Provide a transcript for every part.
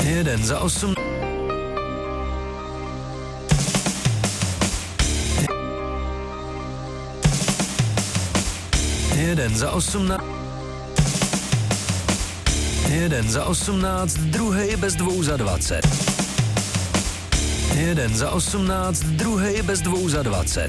Jeden za 8. Jeden za 18. Jeden za 18, druhej bez 2 za 20. Jeden za 18, druhej bez 2 za 20.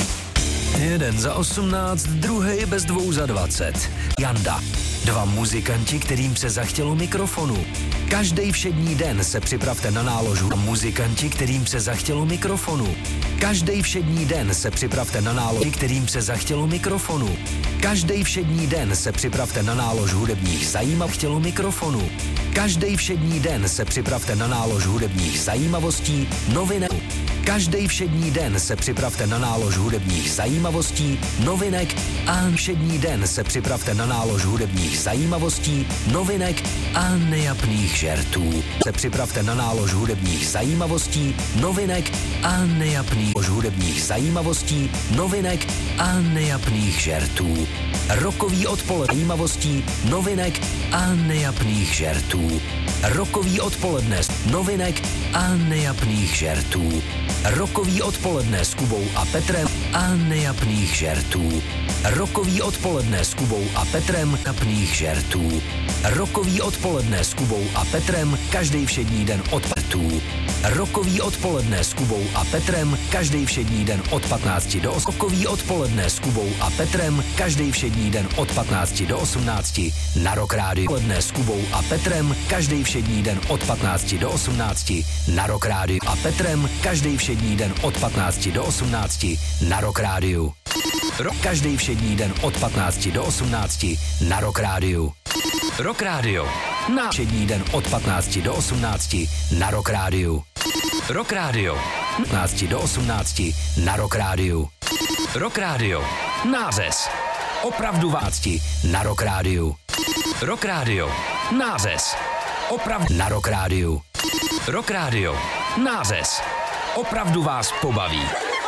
Jeden za 18, druhej bez 2 za 20. Janda. 2 muzikanti, kterým se zachtělo mikrofonu. Každej všední den se připravte na nálož. Muzikanti, kterým se zachtělo mikrofonu. Každej všední den se připravte na nálož, kterým se zachtělo mikrofonu. Každej všední den se připravte na nálož hudebních chtělo mikrofonu. Každej všední den se připravte na nálož hudebních zajímavostí, novinek. Každej všední den se připravte na nálož hudebních zajímavostí, novinek a všední den se připravte na nálož hudebních zajímavostí, novinek a nejapných žertů. Se připravte na nálož hudebních zajímavostí, novinek a nejapných hudebních zajímavostí, novinek a nejapných žertů. Rokový odpoledne zajímavostí, novinek a nejapných žertů. Rokový odpoledne novinek a nejapných žertů. Rokový odpoledne s Kubou a Petrem a nejapných žertů. Rokový odpoledne s Kubou a Petrem nejapných žertů. Rokový odpoledne s Kubou a Petrem každý všední den od partů. Rokový odpoledne s Kubou a Petrem každý všední den od 15 do 8. Rokový odpoledne s Kubou a Petrem každý všední den od 15 do 18 na Rock Rádiu. Odpoledne s Kubou a Petrem každý všední den od 15 do 18 na Rock Rádiu a Petrem každý všední den od 15 do 18 na Rock Rádiu. Každý všední den od 15 do 18 na Rock Rádiu. Rock Rádio. Na všední den od 15 do 18 na Rock Rádiu. Rock Rádio. 15 do 18 na Rock Rádiu. Rock Rádio. Nářez. Opravdu vácti na Rock Rádiu. Rock Rádio. Nářez. Opravdu na Rock Rádiu. Rock Rádio. Nářez. Opravdu vás pobaví.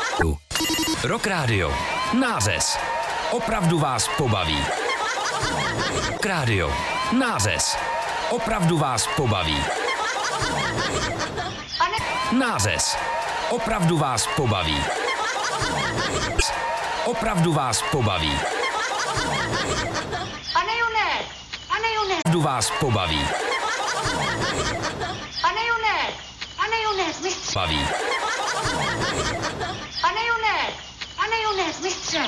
Rock Rádio. Nářez. Opravdu vás pobaví. Rock Rádio. Nářez. Opravdu vás pobaví. Nářez. Opravdu vás pobaví. Opravdu vás pobaví. Opravdu vás pobaví. Baví. Mistře.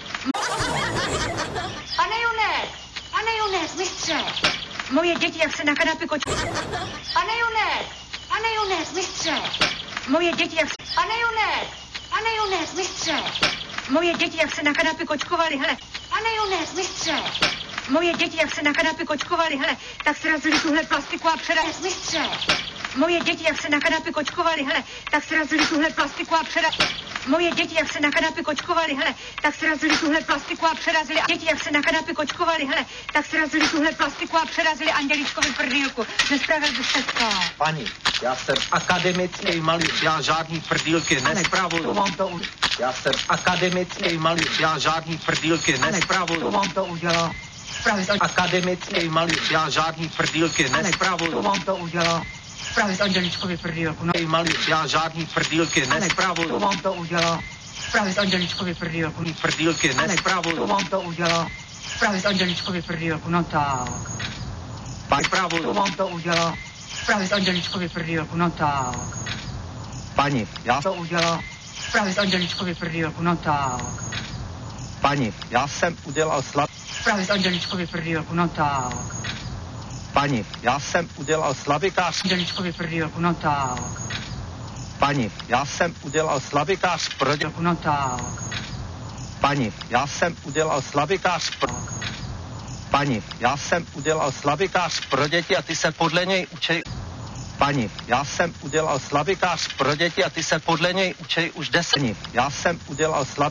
Mistře. Moje děti, jak se na kanapě kočko... Pane Jones, mistře. Moje děti, jak se... Pane Jones, mistře. Moje děti, jak se na kanapě kočkovali, hele. Pane Jones, mistře. Moje děti, jak se na kanapě kočkovali, hele, tak se razili tuhle plastiku a předali. Mistře. Moje děti, jak se na kanapě kočkovali, hele, tak se razili tuhle plastiku a předali. Moje děti, jak se na kanapě kočkovali, hele, tak se razili tuhle plastiku a přerazili. Děti, jak se na kanapě kočkovali, hele, tak se razili tuhle plastiku a přerazili Andělíčkovi prdýlku. Nespravil byste to. Paní, já jsem akademický malíř, já žádný prdýlky nespravuju. Já jsem akademický malíř, já žádný prdýlky nespravuju. To vám to udělá. Akademický malíř, já žádný prdýlky nespravuju. To vám to udělá. Spravit Andělíčkovi prdýlku. No. Malíř, já žádný prdýlky nespravuju. To vám to udělá. Spravit Andělíčkovi prdýlku. Prdýlky nespravuju. To vám to udělá. Spravit Andělíčkovi prdýlku. No tak. To vám to udělá. Spravit Andělíčkovi prdýlku. No tak. Paní, já to udělá. Spravit Andělíčkovi prdýlku. No tak. Paní, já jsem udělal Spravit Andělíčkovi prdýlku. No tak. Paní, já jsem udělal slavikář. Andělíčkovi prdýlku. No tak. Paní, já jsem udělal slavikář pro děti. No tak. Paní, já jsem udělal slavikář pro... Paní, já jsem udělal slavikář pro děti a ty se podle něj učej... Paní, já jsem udělal slavikář pro děti a ty se podle něj učej už 10. Já jsem udělal